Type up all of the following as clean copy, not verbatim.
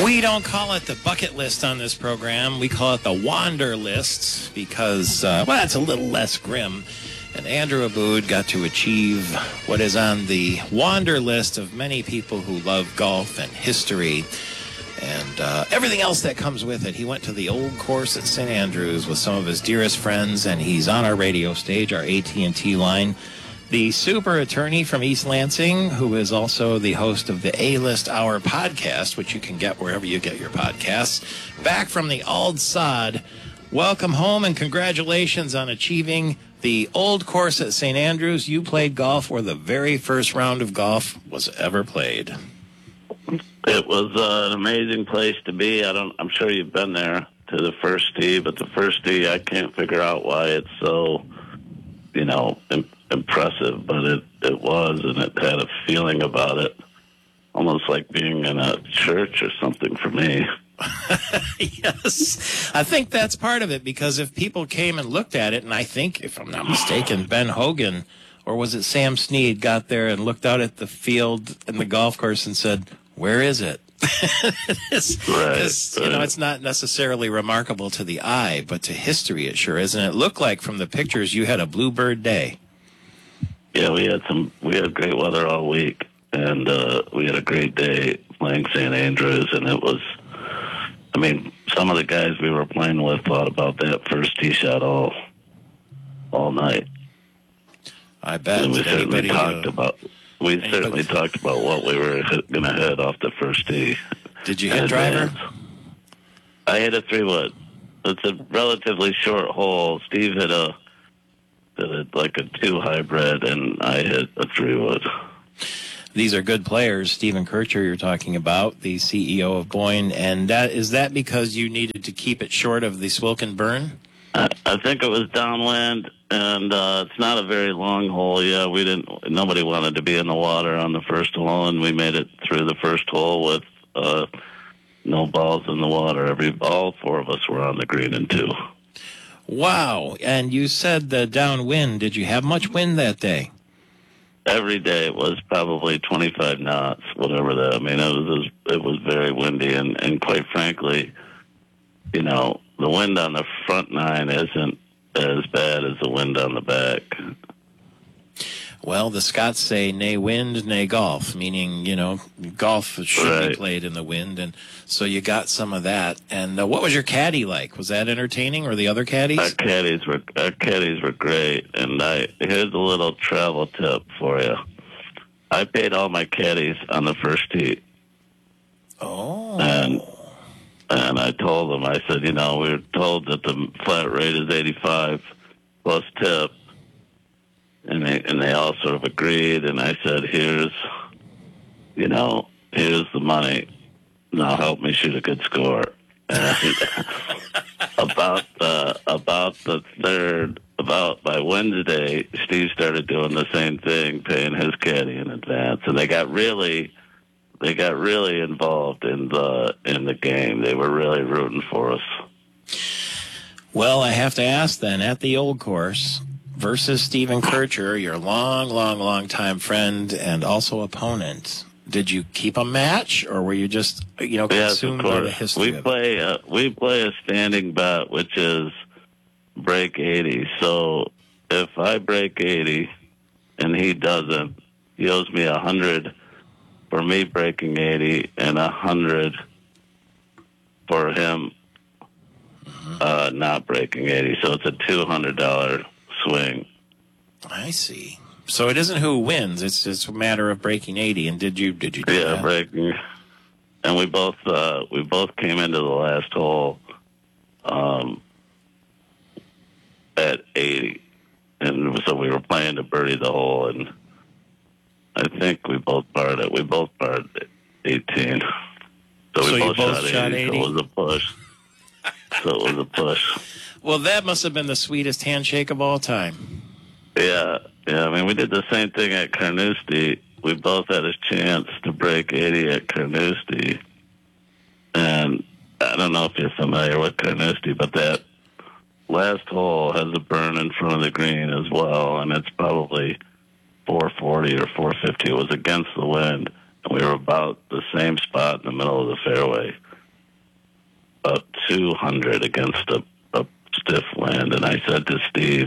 We don't call it the bucket list on this program. We call it the wander list because, well, it's a little less grim. And Andrew Aboud got to achieve what is on the wander list of many people who love golf and history and everything else that comes with it. He went to the old course at St. Andrews with some of his dearest friends, and he's on our radio stage, our AT&T line. The super attorney from East Lansing, who is also the host of the A-List Hour podcast, which you can get wherever you get your podcasts, back from the Ald Sod. Welcome home and congratulations on achieving the old course at St. Andrews. You played golf where the very first round of golf was ever played. It was an amazing place to be. I'm sure you've been there to the first tee, but the first tee, I can't figure out why it's so, impressive, but it was, and it had a feeling about it, almost like being in a church or something for me. Yes, I think that's part of it, because if people came and looked at it, and I think, if I'm not mistaken, Ben Hogan, or was it Sam Snead, got there and looked out at the field and the golf course and said, "Where is it?" It's not necessarily remarkable to the eye, but to history it sure is. And it looked like from the pictures you had a bluebird day. Yeah, we had great weather all week, and we had a great day playing St. Andrews, and it was, some of the guys we were playing with thought about that first tee shot all night. I bet. And we certainly talked about what we were going to hit off the first tee. Did you hit driver? I hit a 3-wood. It's a relatively short hole. Steve hit like a 2 hybrid, and I hit a 3-wood. These are good players. Stephen Kircher, you're talking about, the CEO of Boyne, and is that because you needed to keep it short of the Swilken Burn? I think it was downwind, and it's not a very long hole. Yeah, nobody wanted to be in the water on the first hole, and we made it through the first hole with no balls in the water. All 4 of us were on the green in 2. Wow. And you said the downwind. Did you have much wind that day? Every day it was probably 25 knots, whatever that. It was very windy, and quite frankly, the wind on the front 9 isn't as bad as the wind on the back. Well, the Scots say, "Nay wind, nay golf," meaning, golf should be played in the wind, and so you got some of that. And what was your caddy like? Was that entertaining, or the other caddies? Our caddies were great, and here's a little travel tip for you. I paid all my caddies on the first tee. Oh. And I told them, I said, we were told that the flat rate is 85 plus tip. And they all sort of agreed, and I said, here's the money. Now help me shoot a good score. And by Wednesday, Steve started doing the same thing, paying his caddy in advance, and they got really involved in the game. They were really rooting for us. Well, I have to ask then, at the old course versus Stephen Kircher, your long time friend and also opponent, did you keep a match, or were you just consumed by the history? We play a standing bet, which is break 80. So if I break 80 and he doesn't, he owes me 100 for me breaking 80 and 100 for him not breaking 80. So it's a $200 swing. I see. So it isn't who wins; it's a matter of breaking 80. And did you do that? Breaking. And we both came into the last hole at 80, and so we were playing to birdie the hole, and I think we both parred it. We both parred 18. So we both shot 80. So it was a push. Well, that must have been the sweetest handshake of all time. Yeah. We did the same thing at Carnoustie. We both had a chance to break 80 at Carnoustie. And I don't know if you're familiar with Carnoustie, but that last hole has a burn in front of the green as well, and it's probably 440 or 450. It was against the wind, and we were about the same spot in the middle of the fairway. a 200 against a stiff wind. And I said to Steve,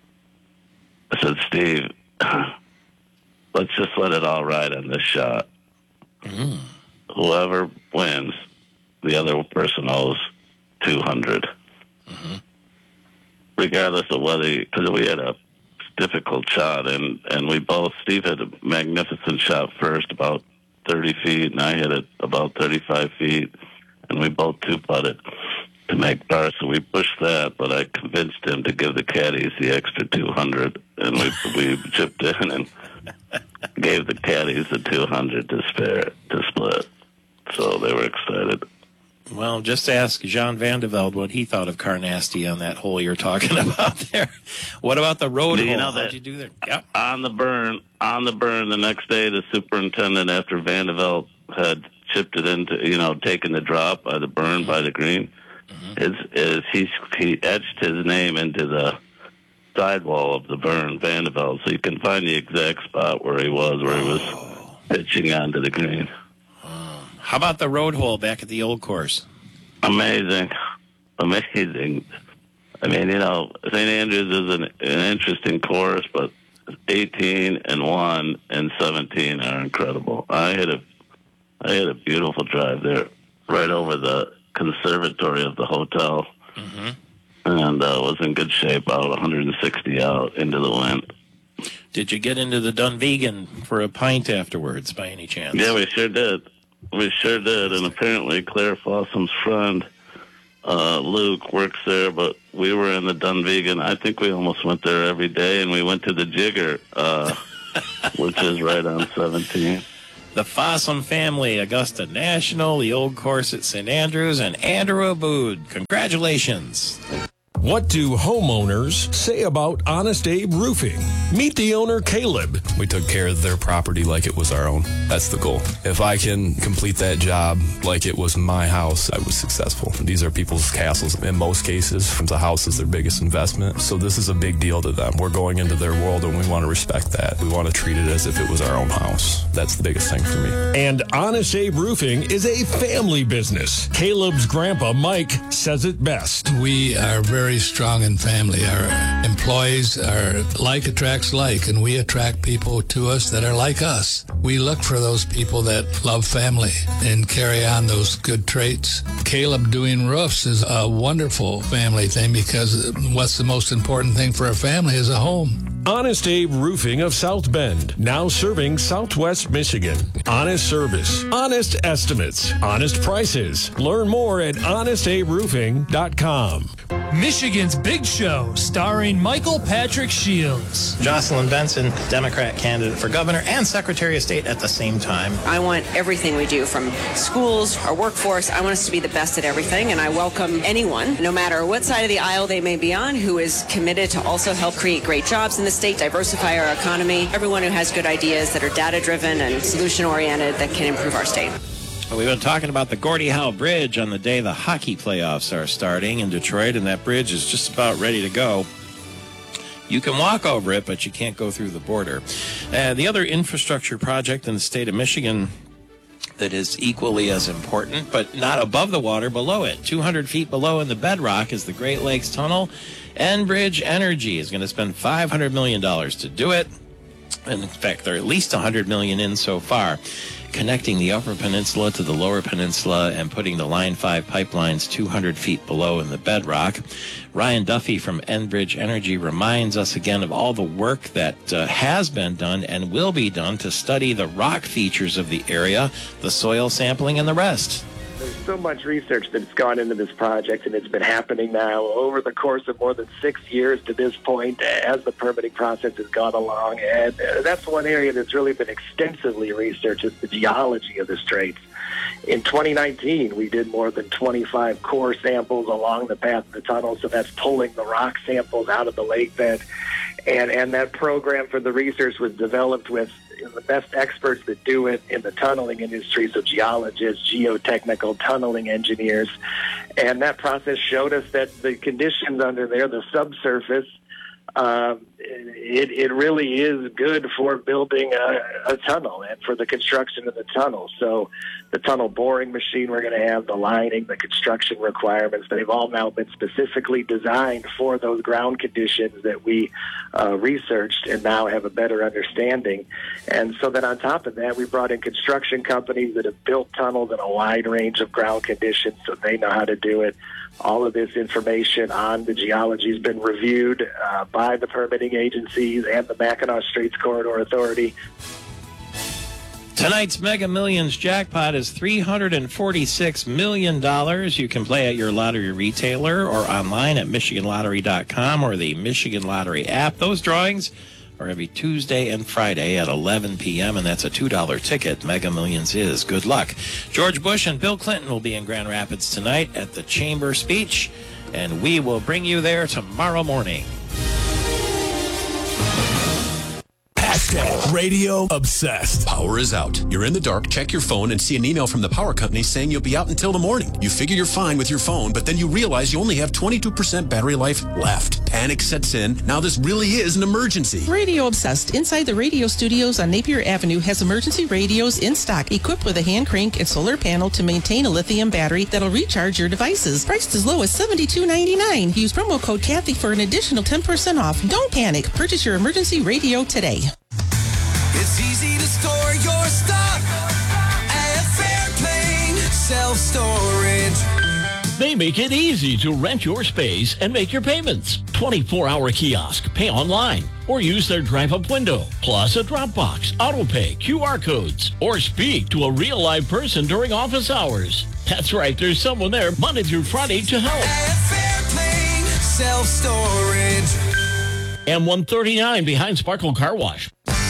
Steve, let's just let it all ride on this shot. Mm. Whoever wins, the other person owes 200. Mm-hmm. Regardless of whether, because we had a difficult shot, and Steve had a magnificent shot first, about 30 feet, and I hit it about 35 feet, and we both two-putted to make par, so we pushed that, but I convinced him to give the caddies the extra 200, and we chipped in and gave the caddies the 200 to split. So they were excited. Well, just ask Jean Van de Velde what he thought of Carnoustie on that hole you're talking about there. What about the road hole? How'd you do there? Yep. On the burn, the next day, the superintendent, after Van de Velde had chipped it into, taken the drop by the burn by the green, he etched his name into the sidewall of the burn, Van de Velde, so you can find the exact spot where he was pitching onto the green. How about the road hole back at the old course? Amazing. I mean, St. Andrews is an interesting course, but 18 and 1 and 17 are incredible. I hit a beautiful drive there, right over the conservatory of the hotel, mm-hmm. and was in good shape, out 160 out into the wind. Did you get into the Dunvegan for a pint afterwards, by any chance? Yeah, we sure did. And apparently Claire Fossum's friend, Luke, works there, but we were in the Dunvegan. I think we almost went there every day, and we went to the Jigger, which is right on 17. The Fossum family, Augusta National, the old course at St. Andrews, and Andrew Aboud. Congratulations. What do homeowners say about Honest Abe Roofing? Meet the owner, Caleb. We took care of their property like it was our own. That's the goal. If I can complete that job like it was my house, I was successful. These are people's castles. In most cases, the house is their biggest investment. So this is a big deal to them. We're going into their world, and we want to respect that. We want to treat it as if it was our own house. That's the biggest thing for me. And Honest Abe Roofing is a family business. Caleb's grandpa, Mike, says it best. We are very strong in family. Our employees are like attracts like, and we attract people to us that are like us. We look for those people that love family and carry on those good traits. Caleb doing roofs is a wonderful family thing, because what's the most important thing for a family is a home. Honest Abe Roofing of South Bend, now serving Southwest Michigan. Honest service, honest estimates, honest prices. Learn more at honestaberoofing.com. Michigan's Big Show, starring Michael Patrick Shields. Jocelyn Benson, Democrat candidate for governor and Secretary of State at the same time. I want everything we do, from schools, our workforce, I want us to be the best at everything, and I welcome anyone, no matter what side of the aisle they may be on, who is committed to also help create great jobs in the state, diversify our economy. Everyone who has good ideas that are data-driven and solution-oriented that can improve our state. We've been talking about the Gordie Howe Bridge on the day the hockey playoffs are starting in Detroit, and that bridge is just about ready to go. You can walk over it, but you can't go through the border. The other infrastructure project in the state of Michigan that is equally as important, but not above the water, below it, 200 feet below in the bedrock, is the Great Lakes Tunnel. Enbridge Energy is going to spend $500 million to do it. And in fact, they're at least $100 million in so far, connecting the Upper Peninsula to the Lower Peninsula and putting the Line 5 pipelines 200 feet below in the bedrock. Ryan Duffy from Enbridge Energy reminds us again of all the work that has been done and will be done to study the rock features of the area, the soil sampling, and the rest. There's so much research that's gone into this project, and it's been happening now over the course of more than 6 years to this point as the permitting process has gone along. And that's one area that's really been extensively researched, is the geology of the straits. In 2019, we did more than 25 core samples along the path of the tunnel, so that's pulling the rock samples out of the lake bed. And that program for the research was developed with the best experts that do it in the tunneling industry, so geologists, geotechnical tunneling engineers. And that process showed us that the conditions under there, the subsurface, it really is good for building a tunnel and for the construction of the tunnel. So the tunnel boring machine we're going to have, the lining, the construction requirements, they've all now been specifically designed for those ground conditions that we researched and now have a better understanding. And so then on top of that, we brought in construction companies that have built tunnels in a wide range of ground conditions, so they know how to do it. All of this information on the geology has been reviewed by the permitting agencies and the Mackinac Straits Corridor Authority. Tonight's Mega Millions jackpot is $346 million. You can play at your lottery retailer or online at MichiganLottery.com or the Michigan Lottery app. Those drawings are every Tuesday and Friday at 11 p.m., and that's a $2 ticket. Mega Millions is. Good luck. George Bush and Bill Clinton will be in Grand Rapids tonight at the Chamber Speech, and we will bring you there tomorrow morning. Radio Obsessed. Power is out. You're in the dark, check your phone, and see an email from the power company saying you'll be out until the morning. You figure you're fine with your phone, but then you realize you only have 22% battery life left. Panic sets in. Now this really is an emergency. Radio Obsessed, inside the radio studios on Napier Avenue, has emergency radios in stock, equipped with a hand crank and solar panel to maintain a lithium battery that'll recharge your devices. Priced as low as $72.99. Use promo code Kathy for an additional 10% off. Don't panic. Purchase your emergency radio today. It's easy to store your stock at Fairplane Self-Storage. They make it easy to rent your space and make your payments. 24-hour kiosk, pay online, or use their drive-up window, plus a drop box, auto pay, QR codes, or speak to a real live person during office hours. That's right, there's someone there Monday through Friday to help. At Fairplane Self-Storage. M139 behind Sparkle Car Wash.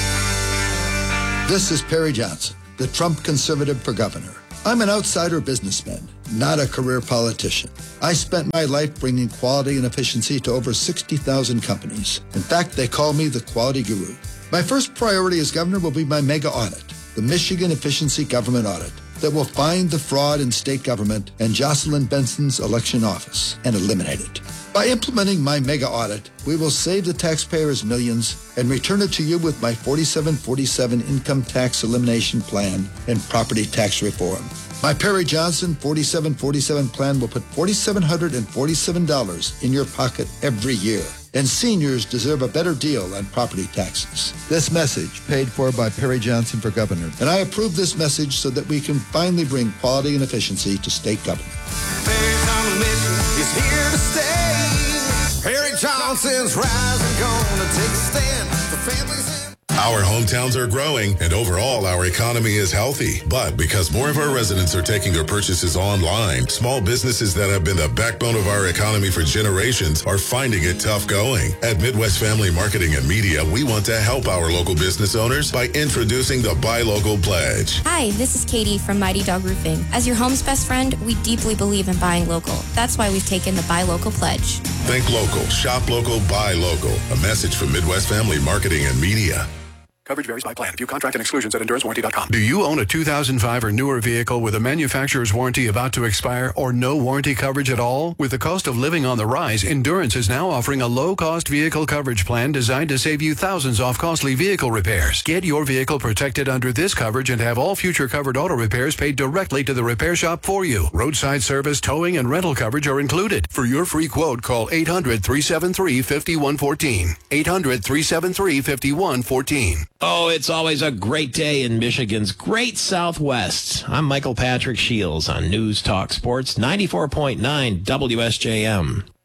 This is Perry Johnson, the Trump conservative for governor. I'm an outsider businessman, not a career politician. I spent my life bringing quality and efficiency to over 60,000 companies. In fact, they call me the quality guru. My first priority as governor will be my mega audit, the Michigan Efficiency Government Audit, that will find the fraud in state government and Jocelyn Benson's election office and eliminate it. By implementing my mega audit, we will save the taxpayers millions and return it to you with my 4747 income tax elimination plan and property tax reform. My Perry Johnson 4747 plan will put $4,747 in your pocket every year. And seniors deserve a better deal on property taxes. This message paid for by Perry Johnson for governor. And I approve this message so that we can finally bring quality and efficiency to state government. Perry's on a mission, is here to stay. Perry Johnson's rising, gonna take a stand for families in. Our hometowns are growing, and overall, our economy is healthy. But because more of our residents are taking their purchases online, small businesses that have been the backbone of our economy for generations are finding it tough going. At Midwest Family Marketing and Media, we want to help our local business owners by introducing the Buy Local Pledge. Hi, this is Katie from Mighty Dog Roofing. As your home's best friend, we deeply believe in buying local. That's why we've taken the Buy Local Pledge. Think local, shop local, buy local. A message from Midwest Family Marketing and Media. Coverage varies by plan. View contract and exclusions at EnduranceWarranty.com. Do you own a 2005 or newer vehicle with a manufacturer's warranty about to expire or no warranty coverage at all? With the cost of living on the rise, Endurance is now offering a low-cost vehicle coverage plan designed to save you thousands off costly vehicle repairs. Get your vehicle protected under this coverage and have all future covered auto repairs paid directly to the repair shop for you. Roadside service, towing, and rental coverage are included. For your free quote, call 800-373-5114. 800-373-5114. Oh, it's always a great day in Michigan's great Southwest. I'm Michael Patrick Shields on News Talk Sports 94.9 WSJM.